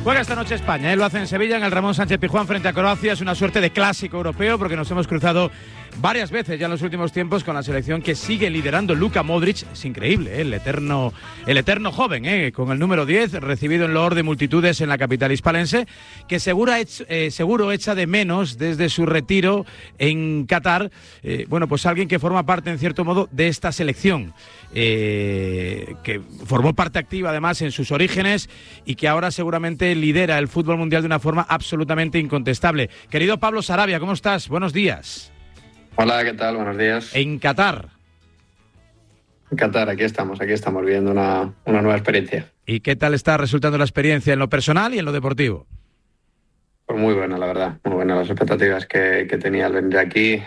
Juega esta noche España, lo hace en Sevilla, en el Ramón Sánchez Pizjuán frente a Croacia. Es una suerte de clásico europeo porque nos hemos cruzado varias veces ya en los últimos tiempos con la selección que sigue liderando Luka Modric. Es increíble, el eterno joven, con el número 10, recibido en loor de multitudes en la capital hispalense, que seguro echa de menos desde su retiro en Qatar, pues alguien que forma parte en cierto modo de esta selección, que formó parte activa además en sus orígenes y que ahora seguramente lidera el fútbol mundial de una forma absolutamente incontestable. Querido Pablo Sarabia, ¿cómo estás? Buenos días. Hola, ¿qué tal? Buenos días. En Qatar. En Qatar, aquí estamos viviendo una nueva experiencia. ¿Y qué tal está resultando la experiencia en lo personal y en lo deportivo? Pues muy buena, la verdad. Muy buena. Las expectativas que tenía al venir aquí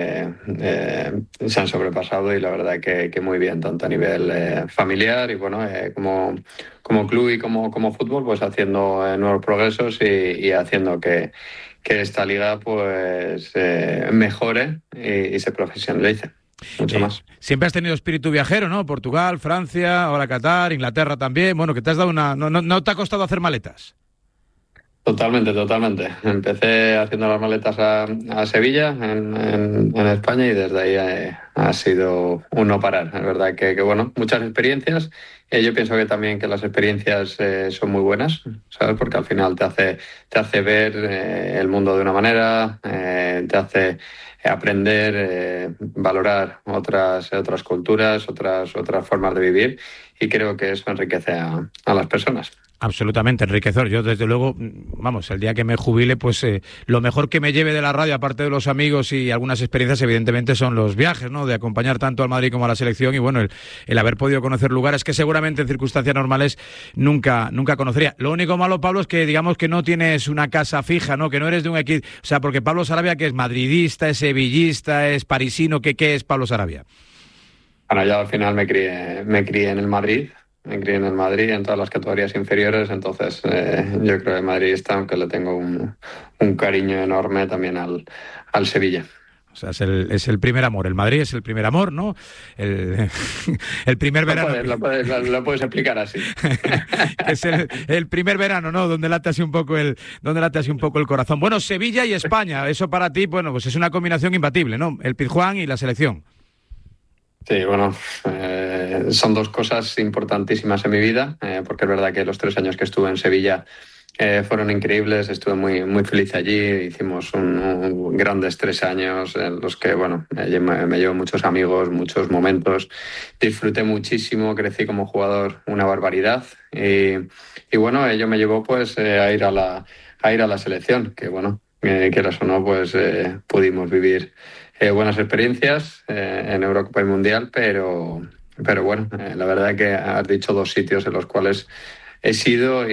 se han sobrepasado y la verdad que muy bien, tanto a nivel familiar y como club y como fútbol, pues haciendo nuevos progresos y haciendo que esta liga pues mejore y se profesionalice mucho más. Siempre has tenido espíritu viajero, ¿no? Portugal, Francia, ahora Qatar, Inglaterra también. Bueno, que te has dado no te ha costado hacer maletas. Totalmente. Empecé haciendo las maletas a Sevilla, en España, y desde ahí ha sido un no parar. Es verdad que muchas experiencias. Yo pienso que también que las experiencias son muy buenas, ¿sabes? Porque al final te hace ver el mundo de una manera, te hace aprender, valorar otras culturas, otras formas de vivir, y creo que eso enriquece a las personas. Absolutamente enriquecedor. Yo, desde luego, el día que me jubile, pues lo mejor que me lleve de la radio, aparte de los amigos y algunas experiencias, evidentemente, son los viajes, ¿no? De acompañar tanto al Madrid como a la selección y, el haber podido conocer lugares que seguramente en circunstancias normales nunca conocería. Lo único malo, Pablo, es que digamos que no tienes una casa fija, ¿no? Que no eres de un equipo. O sea, porque Pablo Sarabia, que es madridista, es sevillista, es parisino, ¿qué es Pablo Sarabia? Bueno, yo al final me crié en el Madrid. Me crié en el Madrid, en todas las categorías inferiores, entonces yo creo que Madridista, aunque le tengo un cariño enorme también al Sevilla. O sea, es el primer amor. El Madrid es el primer amor, ¿no? El primer verano. Lo puedes explicar así. Es el primer verano, ¿no? Donde late así un poco el corazón. Bueno, Sevilla y España, eso para ti, pues es una combinación imbatible, ¿no? El Pizjuán y la selección. Sí, son dos cosas importantísimas en mi vida, porque es verdad que los 3 años que estuve en Sevilla fueron increíbles, estuve muy, muy feliz allí, hicimos grandes 3 años en los que, me llevo muchos amigos, muchos momentos, disfruté muchísimo, crecí como jugador una barbaridad y ello me llevó pues a ir a la selección, que quieras o no, pues pudimos vivir buenas experiencias en Eurocopa y Mundial, pero la verdad que has dicho 2 sitios en los cuales he sido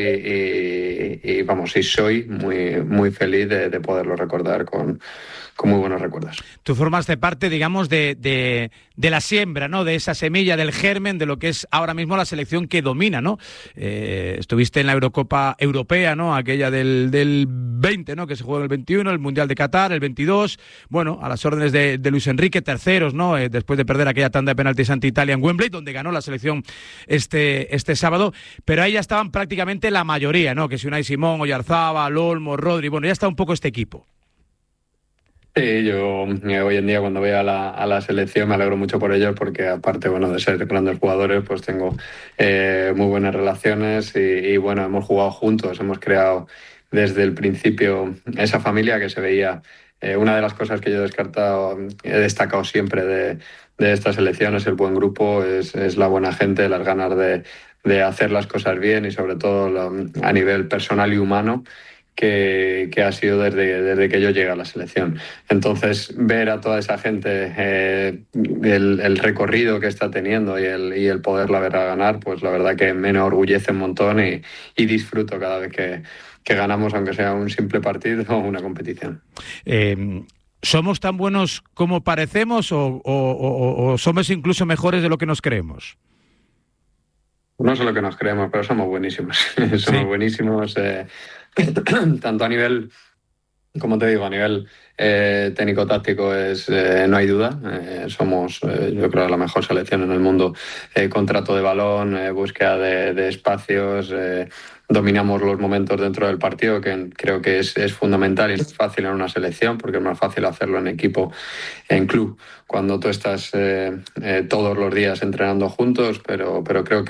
y soy muy, muy feliz de poderlo recordar con muy buenos recuerdos. Tú formaste parte, digamos, de la siembra, ¿no? De esa semilla, del germen, de lo que es ahora mismo la selección que domina, ¿no? Estuviste en la Eurocopa Europea, ¿no? Aquella del 20, ¿no? Que se jugó en el 21, el Mundial de Qatar, el 22. A las órdenes de Luis Enrique, terceros, ¿no? Después de perder aquella tanda de penaltis ante Italia en Wembley, donde ganó la selección este sábado. Pero ahí ya estaban prácticamente la mayoría, ¿no? Que si Unai Simón, Oyarzábal, Olmo, Rodri, ya está un poco este equipo. Sí, yo hoy en día cuando voy a la selección me alegro mucho por ellos porque aparte de ser grandes jugadores pues tengo muy buenas relaciones y hemos jugado juntos, hemos creado desde el principio esa familia que se veía. Una de las cosas que yo he destacado siempre de esta selección es el buen grupo, es la buena gente, las ganas de hacer las cosas bien y sobre todo a nivel personal y humano que ha sido desde que yo llegué a la selección. Entonces, ver a toda esa gente, el recorrido que está teniendo y el poderla ver a ganar, pues la verdad que me enorgullece un montón y disfruto cada vez que ganamos, aunque sea un simple partido o una competición. ¿Somos tan buenos como parecemos o somos incluso mejores de lo que nos creemos? No sé lo que nos creemos, pero somos buenísimos. Somos buenísimos, tanto a nivel Como te digo, a nivel técnico-táctico no hay duda. Somos, yo creo, la mejor selección en el mundo. Contrato de balón, búsqueda de espacios, dominamos los momentos dentro del partido, que creo que es fundamental y es fácil en una selección, porque es más fácil hacerlo en equipo, en club, cuando tú estás todos los días entrenando juntos, pero creo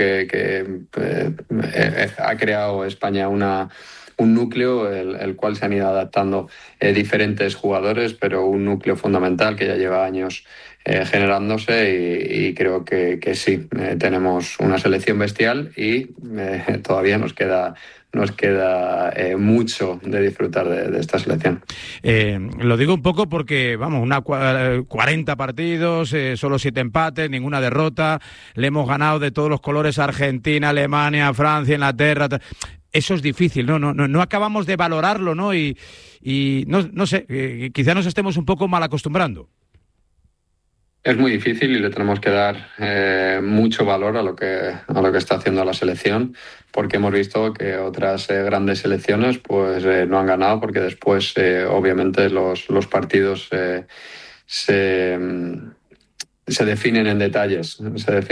que ha creado España un núcleo el cual se han ido adaptando diferentes jugadores, pero un núcleo fundamental que ya lleva años generándose y creo que sí, tenemos una selección bestial y todavía nos queda mucho de disfrutar de esta selección. Lo digo un poco porque, vamos, 40 partidos, solo 7 empates, ninguna derrota, le hemos ganado de todos los colores a Argentina, Alemania, Francia, Inglaterra. Eso es difícil, no acabamos de valorarlo, ¿no? Y no sé, quizá nos estemos un poco mal acostumbrando. Es muy difícil y le tenemos que dar mucho valor a lo que está haciendo la selección, porque hemos visto que otras grandes selecciones pues no han ganado, porque después obviamente los partidos se definen en detalles,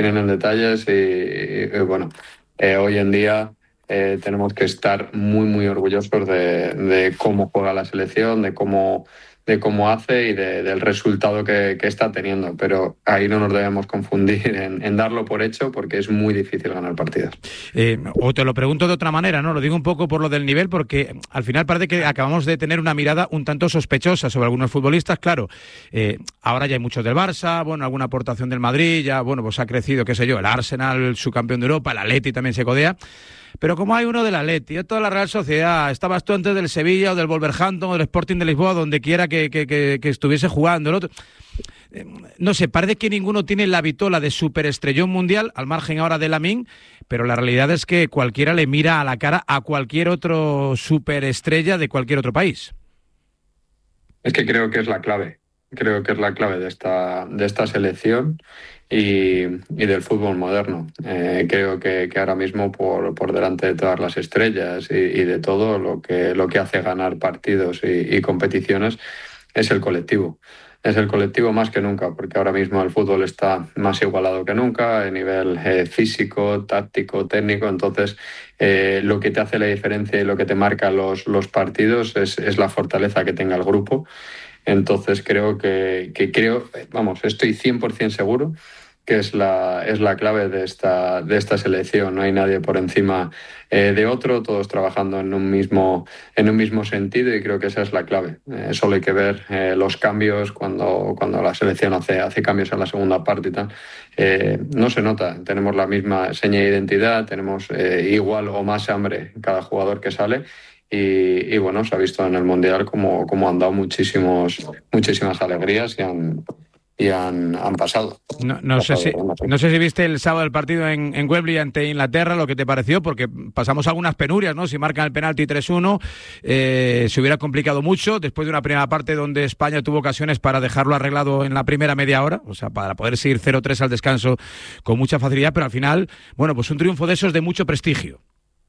y, bueno, hoy en día tenemos que estar muy, muy orgullosos de cómo juega la selección, de cómo hace y del resultado que está teniendo. Pero ahí no nos debemos confundir en darlo por hecho, porque es muy difícil ganar partidos. O te lo pregunto de otra manera, ¿no? Lo digo un poco por lo del nivel, porque al final parece que acabamos de tener una mirada un tanto sospechosa sobre algunos futbolistas. Claro, ahora ya hay muchos del Barça, bueno, alguna aportación del Madrid, ya, bueno, pues ha crecido, qué sé yo, el Arsenal, su campeón de Europa, el Atleti también se codea. Pero como hay uno del Atleti, otro de la Real Sociedad, estabas tú antes del Sevilla o del Wolverhampton o del Sporting de Lisboa, donde quiera que estuviese jugando el otro. No sé, parece que ninguno tiene la vitola de superestrellón mundial, al margen ahora de Lamine, pero la realidad es que cualquiera le mira a la cara a cualquier otro superestrella de cualquier otro país. Es que creo que es la clave. Creo que es la clave de esta selección y del fútbol moderno. Creo que ahora mismo por delante de todas las estrellas y de todo lo que hace ganar partidos y competiciones es el colectivo. Es el colectivo más que nunca, porque ahora mismo el fútbol está más igualado que nunca a nivel físico, táctico, técnico. Entonces, lo que te hace la diferencia y lo que te marca los partidos es la fortaleza que tenga el grupo. Entonces estoy 100% seguro que es la clave de esta selección. No hay nadie por encima de otro, todos trabajando en un mismo sentido, y creo que esa es la clave. Solo hay que ver los cambios cuando la selección hace cambios en la segunda parte y tal. No se nota, tenemos la misma seña de identidad, tenemos igual o más hambre cada jugador que sale. Y bueno, se ha visto en el Mundial cómo han dado muchísimas alegrías y han pasado. No sé si viste el sábado el partido en Wembley ante Inglaterra, lo que te pareció, porque pasamos algunas penurias, ¿no? Si marcan el penalti 3-1, se hubiera complicado mucho, después de una primera parte donde España tuvo ocasiones para dejarlo arreglado en la primera media hora, o sea, para poder seguir 0-3 al descanso con mucha facilidad, pero al final, bueno, pues un triunfo de esos de mucho prestigio.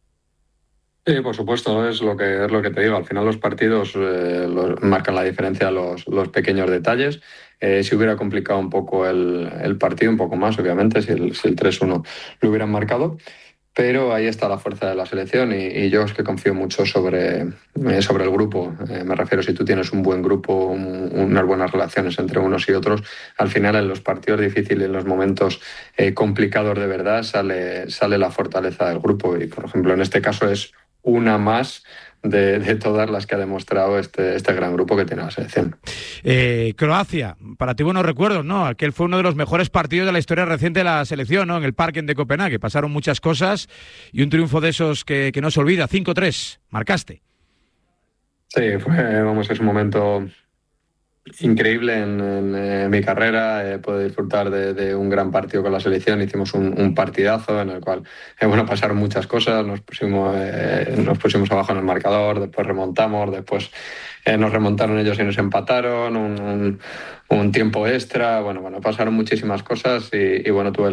Sí, por supuesto, es lo que te digo. Al final los partidos marcan la diferencia, los pequeños detalles. Si hubiera complicado un poco el partido, un poco más, obviamente, si el 3-1 lo hubieran marcado. Pero ahí está la fuerza de la selección y yo es que confío mucho sobre el grupo. Me refiero, si tú tienes un buen grupo, unas buenas relaciones entre unos y otros, al final en los partidos difíciles, en los momentos complicados de verdad, sale la fortaleza del grupo. Y, por ejemplo, en este caso es una más de todas las que ha demostrado este gran grupo que tiene la selección. Croacia, para ti buenos recuerdos, ¿no? Aquel fue uno de los mejores partidos de la historia reciente de la selección, ¿no? En el Parken de Copenhague, pasaron muchas cosas y un triunfo de esos que no se olvida, 5-3, marcaste. Sí, es un momento increíble en mi carrera. Pude disfrutar de un gran partido con la selección. Hicimos un partidazo en el cual pasaron muchas cosas. Nos pusimos abajo en el marcador, después remontamos, después nos remontaron ellos y nos empataron, un tiempo extra. Pasaron muchísimas cosas y tuve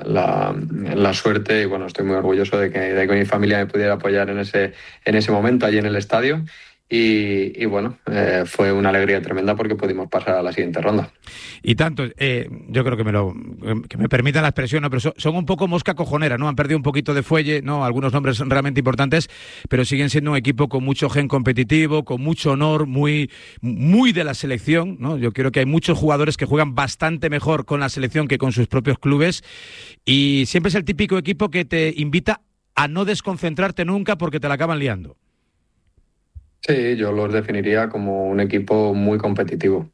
la suerte y estoy muy orgulloso de que mi familia me pudiera apoyar en ese momento allí en el estadio. Y bueno, fue una alegría tremenda porque pudimos pasar a la siguiente ronda. Y tanto, yo creo que me permitan la expresión, ¿no? Pero son un poco mosca cojonera, ¿no? Han perdido un poquito de fuelle, ¿no? Algunos nombres son realmente importantes, pero siguen siendo un equipo con mucho gen competitivo, con mucho honor, muy de la selección, ¿no? Yo creo que hay muchos jugadores que juegan bastante mejor con la selección que con sus propios clubes, y siempre es el típico equipo que te invita a no desconcentrarte nunca porque te la acaban liando. Sí, yo los definiría como un equipo muy competitivo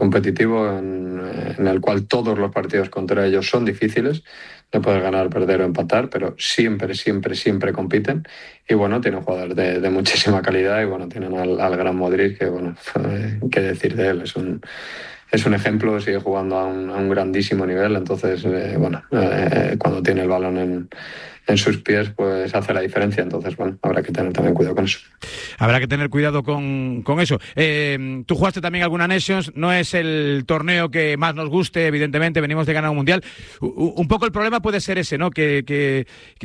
en el cual todos los partidos contra ellos son difíciles. No puedes ganar, perder o empatar, pero siempre, siempre, siempre compiten. Y bueno, tienen jugadores de muchísima calidad y bueno, tienen al gran Modric, que bueno, qué decir de él, es un ejemplo, sigue jugando a un grandísimo nivel. Entonces, cuando tiene el balón en sus pies, pues hace la diferencia. Entonces, bueno, habrá que tener también cuidado con eso. Habrá que tener cuidado con eso. Tú jugaste también alguna Nations, no es el torneo que más nos guste, evidentemente, venimos de ganar un mundial. Un poco el problema puede ser ese, ¿no? Que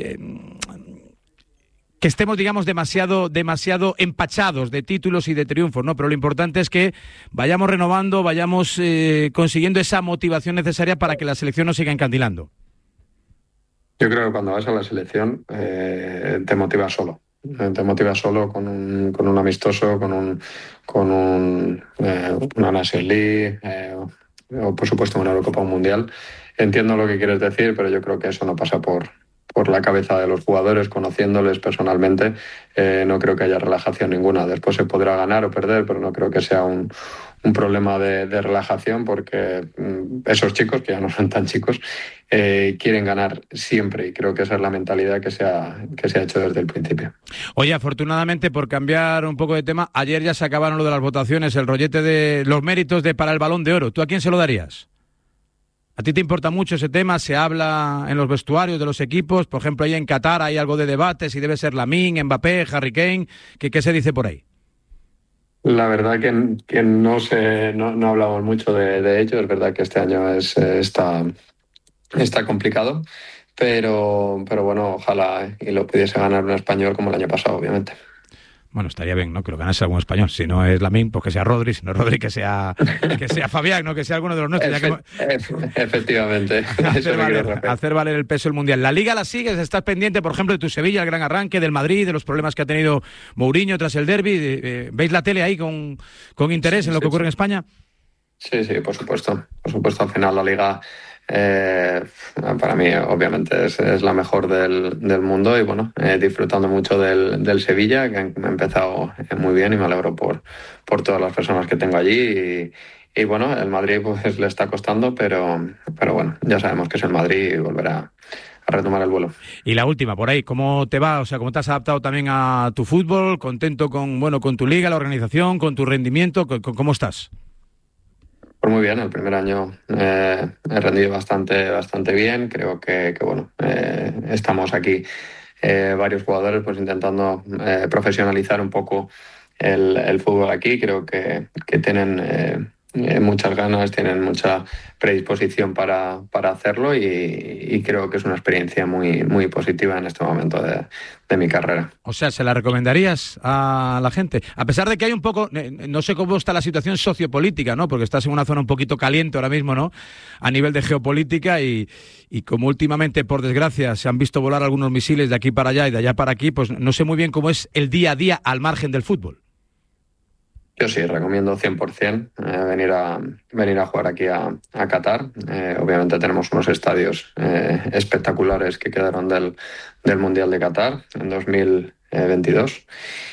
estemos, digamos, demasiado empachados de títulos y de triunfos, ¿no? Pero lo importante es que vayamos renovando, vayamos consiguiendo esa motivación necesaria para que la selección nos siga encandilando. Yo creo que cuando vas a la selección te motiva solo. Te motiva solo con un amistoso, con una Nations League o por supuesto una Eurocopa o un Mundial. Entiendo lo que quieres decir, pero yo creo que eso no pasa por la cabeza de los jugadores, conociéndoles personalmente. No creo que haya relajación ninguna. Después se podrá ganar o perder, pero no creo que sea un problema de relajación, porque esos chicos, que ya no son tan chicos, quieren ganar siempre, y creo que esa es la mentalidad que se ha hecho desde el principio. Oye, afortunadamente, por cambiar un poco de tema, ayer ya se acabaron lo de las votaciones, el rollete de los méritos para el Balón de Oro. ¿Tú a quién se lo darías? ¿A ti te importa mucho ese tema? ¿Se habla en los vestuarios de los equipos? Por ejemplo, ahí en Qatar hay algo de debate, si debe ser Lamine, Mbappé, Harry Kane. ¿Qué se dice por ahí? La verdad que no hablamos mucho de ello. Es verdad que este año está complicado, pero bueno, ojalá y lo pudiese ganar un español como el año pasado, obviamente. Bueno, estaría bien, ¿no? Que lo ganase algún español. Si no es Lamine, pues que sea Rodri. Si no es Rodri, que sea Fabián, ¿no? Que sea alguno de los nuestros. Efectivamente. Hacer valer el peso del Mundial. ¿La Liga la sigues? ¿Estás pendiente, por ejemplo, de tu Sevilla, el gran arranque, del Madrid, de los problemas que ha tenido Mourinho tras el derbi? ¿Veis la tele ahí con interés en lo que ocurre en España? Sí, por supuesto. Por supuesto, al final la Liga... para mí obviamente es la mejor del mundo, y bueno, disfrutando mucho del Sevilla, que ha empezado muy bien, y me alegro por todas las personas que tengo allí, y bueno, el Madrid pues le está costando, pero bueno, ya sabemos que es el Madrid y volverá a retomar el vuelo. Y la última, por ahí, ¿cómo te va? O sea, ¿cómo te has adaptado también a tu fútbol? ¿Contento con tu liga, la organización, con tu rendimiento? ¿Cómo estás? Pues muy bien, el primer año he rendido bastante bien. Creo que bueno, estamos aquí varios jugadores pues intentando profesionalizar un poco el fútbol aquí. Creo que tienen muchas ganas, tienen mucha predisposición para hacerlo, y creo que es una experiencia muy, muy positiva en este momento de mi carrera. O sea, ¿se la recomendarías a la gente? A pesar de que hay un poco, no sé cómo está la situación sociopolítica, ¿no? Porque estás en una zona un poquito caliente ahora mismo, ¿no? A nivel de geopolítica, y como últimamente, por desgracia, se han visto volar algunos misiles de aquí para allá y de allá para aquí, pues no sé muy bien cómo es el día a día al margen del fútbol. Yo sí, recomiendo 100% venir a jugar aquí a Qatar. Obviamente tenemos unos estadios espectaculares que quedaron del Mundial de Qatar en 2022.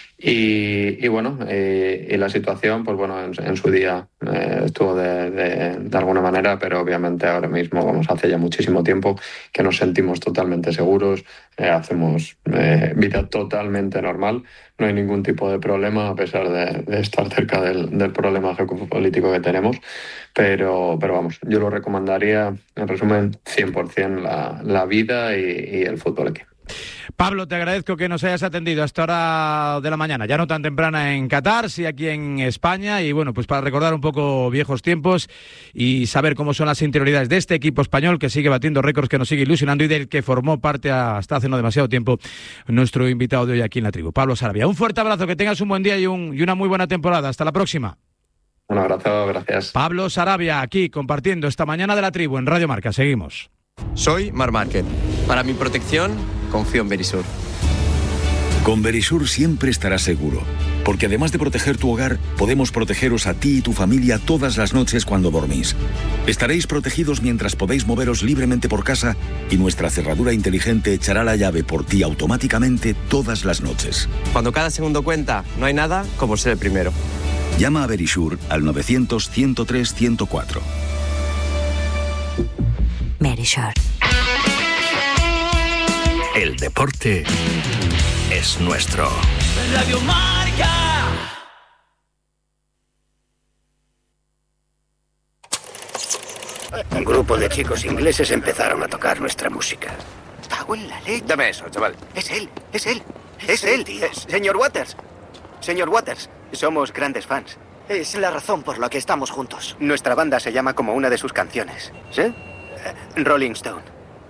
Y bueno, y la situación, pues bueno, en su día estuvo de alguna manera, pero obviamente ahora mismo, hace ya muchísimo tiempo que nos sentimos totalmente seguros, hacemos vida totalmente normal, no hay ningún tipo de problema, a pesar de estar cerca del problema geopolítico que tenemos, pero vamos, yo lo recomendaría, en resumen, 100% la vida y el fútbol aquí. Pablo, te agradezco que nos hayas atendido a esta hora de la mañana, ya no tan temprana en Qatar, sí aquí en España, y bueno, pues para recordar un poco viejos tiempos y saber cómo son las interioridades de este equipo español que sigue batiendo récords, que nos sigue ilusionando y del que formó parte hasta hace no demasiado tiempo nuestro invitado de hoy aquí en La Tribu, Pablo Sarabia. Un fuerte abrazo, que tengas un buen día y una muy buena temporada. Hasta la próxima. Un abrazo, gracias. Pablo Sarabia aquí compartiendo esta mañana de La Tribu en Radio Marca. Seguimos. Soy Marc Márquez. Para mi protección, confío en Verisur. Con Verisur siempre estarás seguro, porque además de proteger tu hogar, podemos protegeros a ti y tu familia todas las noches cuando dormís. Estaréis protegidos mientras podéis moveros libremente por casa y nuestra cerradura inteligente echará la llave por ti automáticamente todas las noches. Cuando cada segundo cuenta, no hay nada como ser el primero. Llama a Verisur al 900-103-104. Verisur. El deporte es nuestro. Radio Marca. Un grupo de chicos ingleses empezaron a tocar nuestra música. ¡Cago en la leche! Dame eso, chaval. Es él. Es él, tío. Señor Waters. Señor Waters, somos grandes fans. Es la razón por la que estamos juntos. Nuestra banda se llama como una de sus canciones. ¿Sí? Rolling Stone.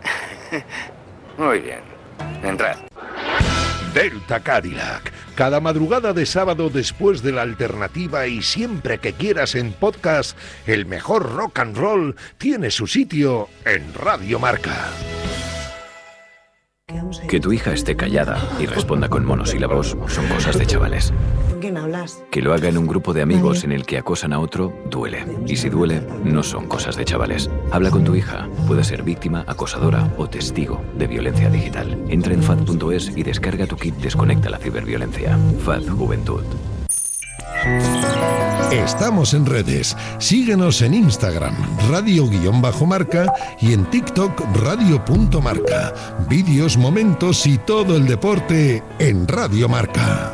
Muy bien. Entrad. Delta Cadillac. Cada madrugada de sábado después de la alternativa y siempre que quieras en podcast, el mejor rock and roll tiene su sitio en Radio Marca. Que tu hija esté callada y responda con monosílabos son cosas de chavales. ¿Con quién hablas? Que lo haga en un grupo de amigos en el que acosan a otro, duele. Y si duele, no son cosas de chavales. Habla con tu hija. Puede ser víctima, acosadora o testigo de violencia digital. Entra en FAD.es y descarga tu kit Desconecta la ciberviolencia. FAD Juventud. Estamos en redes. Síguenos en Instagram, radio_marca, y en TikTok, radio.marca. Vídeos, momentos y todo el deporte en Radio Marca.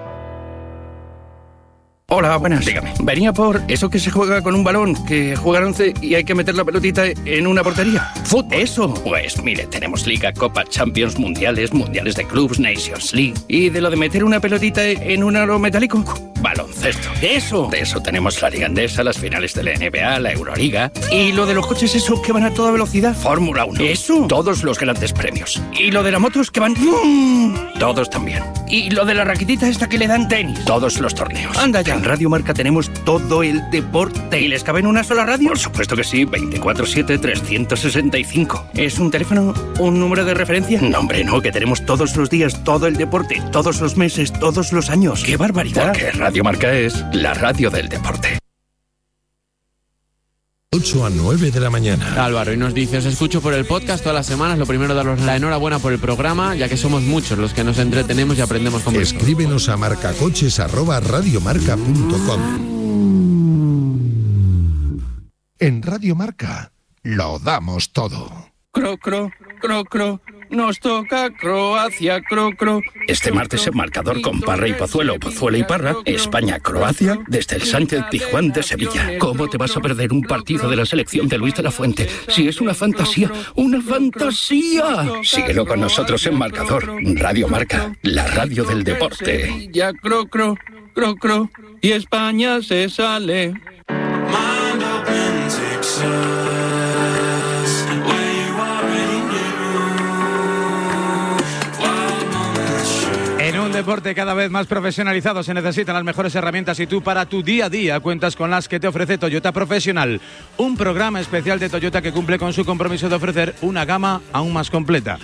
Hola, buenas. Dígame. Venía por eso que se juega con un balón, que juegan 11 y hay que meter la pelotita en una portería. ¡Fútbol! Eso. Pues mire, tenemos Liga, Copa, Champions, Mundiales, Mundiales de Clubs, Nations League. ¿Y de lo de meter una pelotita en un aro metálico? Baloncesto. ¡Eso! De eso tenemos la Liga Endesa, las finales de la NBA, la Euroliga. ¿Y lo de los coches esos que van a toda velocidad? Fórmula 1. ¿Eso? Todos los grandes premios. ¿Y lo de las motos que van? Todos también. ¿Y lo de la raquetita esta que le dan tenis? Todos los torneos. Anda ya. En Radio Marca tenemos todo el deporte. ¿Y les cabe en una sola radio? Por supuesto que sí. 24/7, 365. ¿Es un teléfono? ¿Un número de referencia? No, hombre, no. Que tenemos todos los días, todo el deporte, todos los meses, todos los años. ¡Qué barbaridad! Porque Radio Marca es la radio del deporte. 8 a 9 de la mañana. Álvaro, y nos dice: os escucho por el podcast todas las semanas. Lo primero, daros la enhorabuena por el programa, ya que somos muchos los que nos entretenemos y aprendemos con vosotros. Escríbenos a marcacoches@radiomarca.com. En Radio Marca lo damos todo. Cro, cro, cro, cro. Nos toca Croacia, cro, cro. Este martes en marcador con Parra y Pozuelo, Pozuelo y Parra. España-Croacia desde el Sánchez Pizjuán de Sevilla. ¿Cómo te vas a perder un partido de la selección de Luis de la Fuente? Si es una fantasía, ¡una fantasía! Síguelo con nosotros en marcador. Radio Marca, la radio del deporte. Ya, cro, cro, cro, cro. Y España se sale. En un deporte cada vez más profesionalizado se necesitan las mejores herramientas y tú para tu día a día cuentas con las que te ofrece Toyota Professional, un programa especial de Toyota que cumple con su compromiso de ofrecer una gama aún más completa,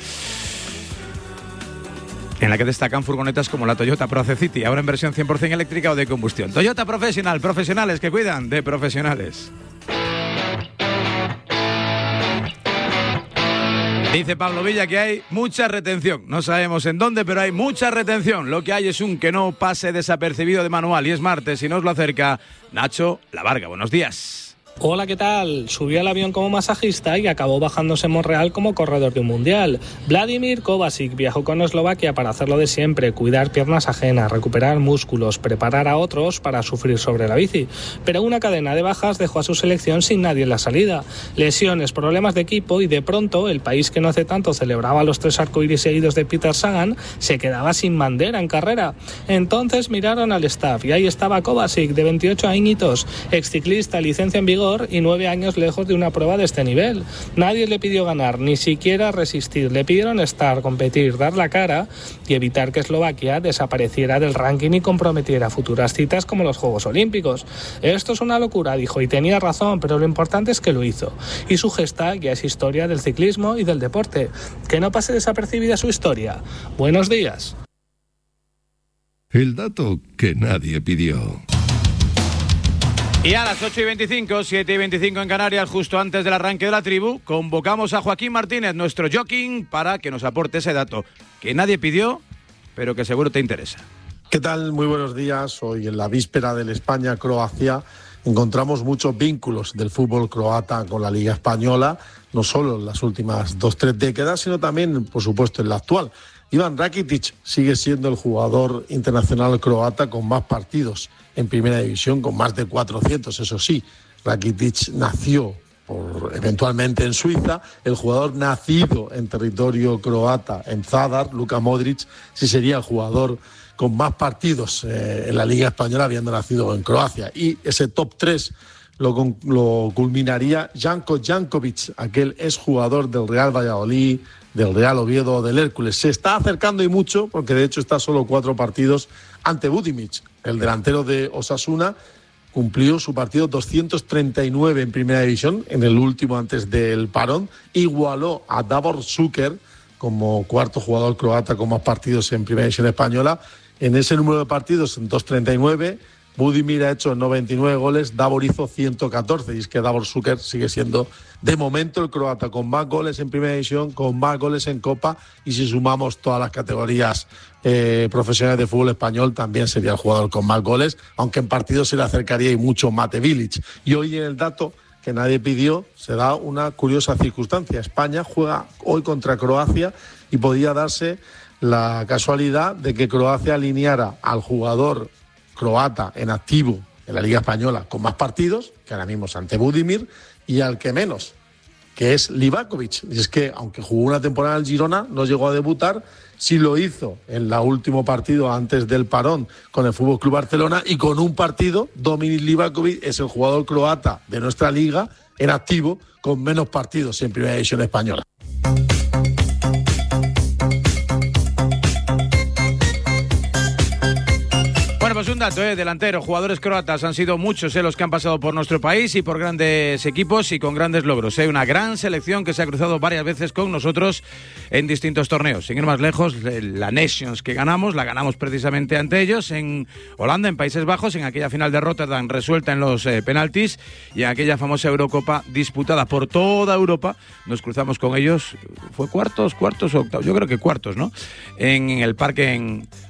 en la que destacan furgonetas como la Toyota Proce City, ahora en versión 100% eléctrica o de combustión. Toyota Professional, profesionales que cuidan de profesionales. Dice Pablo Villa que hay mucha retención. No sabemos en dónde, pero hay mucha retención. Lo que hay es un que no pase desapercibido de manual. Y es martes y nos lo acerca Nacho Lavarga. Buenos días. Hola, ¿qué tal? Subió al avión como masajista y acabó bajándose en Montreal como corredor de un mundial. Vladimir Kovačič viajó con Eslovaquia para hacer lo de siempre, cuidar piernas ajenas, recuperar músculos, preparar a otros para sufrir sobre la bici. Pero una cadena de bajas dejó a su selección sin nadie en la salida. Lesiones, problemas de equipo y de pronto el país que no hace tanto celebraba los 3 arcoíris seguidos de Peter Sagan se quedaba sin bandera en carrera. Entonces miraron al staff y ahí estaba Kovačič, de 28 añitos, exciclista, licencia en vigor y 9 años lejos de una prueba de este nivel. Nadie le pidió ganar, ni siquiera resistir. Le pidieron estar, competir, dar la cara y evitar que Eslovaquia desapareciera del ranking y comprometiera futuras citas como los Juegos Olímpicos. Esto es una locura, dijo, y tenía razón, pero lo importante es que lo hizo. Y su gesta ya es historia del ciclismo y del deporte. Que no pase desapercibida su historia. Buenos días. El dato que nadie pidió. Y a las 8:25, 7:25 en Canarias, justo antes del arranque de la tribu, convocamos a Joaquín Martínez, nuestro jockey, para que nos aporte ese dato que nadie pidió, pero que seguro te interesa. ¿Qué tal? Muy buenos días. Hoy en la víspera del España-Croacia encontramos muchos vínculos del fútbol croata con la Liga Española, no solo en las últimas 2-3 décadas, sino también, por supuesto, en la actual. Ivan Rakitic sigue siendo el jugador internacional croata con más partidos en primera división, con más de 400, eso sí. Rakitic nació eventualmente en Suiza. El jugador nacido en territorio croata, en Zadar, Luka Modric, sí sería el jugador con más partidos en la Liga Española habiendo nacido en Croacia. Y ese top 3 lo culminaría Janko Jankovic, aquel exjugador del Real Valladolid, del Real Oviedo, del Hércules. Se está acercando y mucho, porque de hecho está a solo 4 partidos ante Budimir, el delantero de Osasuna. Cumplió su partido 239 en primera división, en el último antes del parón. Igualó a Davor Šuker como cuarto jugador croata con más partidos en primera división española. En ese número de partidos, en 239, Budimir ha hecho 99 goles, Davor hizo 114. Y es que Davor Šuker sigue siendo, de momento, el croata con más goles en primera división, con más goles en Copa. Y si sumamos todas las categorías profesionales de fútbol español, también sería el jugador con más goles, aunque en partidos se le acercaría y mucho Mate Bilic. Y hoy en el dato que nadie pidió, se da una curiosa circunstancia. España juega hoy contra Croacia y podía darse la casualidad de que Croacia alineara al jugador croata en activo en la Liga Española con más partidos, que ahora mismo es ante Budimir, y al que menos, que es Livakovic. Y es que, aunque jugó una temporada en el Girona, no llegó a debutar, sí lo hizo en el último partido antes del parón con el FC Barcelona, y con un partido, Dominik Livakovic es el jugador croata de nuestra liga en activo con menos partidos en primera división española. Bueno, pues un dato, delantero, jugadores croatas, han sido muchos los que han pasado por nuestro país y por grandes equipos y con grandes logros. Una gran selección que se ha cruzado varias veces con nosotros en distintos torneos. Sin ir más lejos, la Nations que ganamos, la ganamos precisamente ante ellos en Holanda, en Países Bajos, en aquella final de Rotterdam resuelta en los penaltis, y en aquella famosa Eurocopa disputada por toda Europa. Nos cruzamos con ellos, ¿fue cuartos o octavos? Yo creo que cuartos, ¿no? En el parque